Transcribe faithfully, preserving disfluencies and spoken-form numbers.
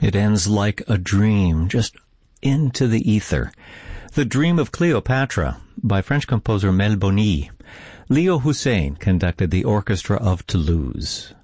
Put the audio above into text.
It ends like a dream, just into the ether. The Dream of Cleopatra by French composer Melboni. Leo Hussein conducted the Orchestra of Toulouse.